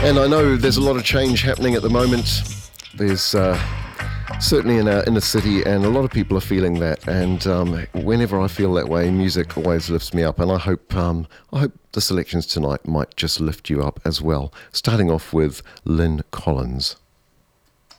And I know there's a lot of change happening at the moment. There's certainly in the city, and a lot of people are feeling that. And whenever I feel that way, music always lifts me up. And I hope the selections tonight might just lift you up as well. Starting off with Lynn Collins.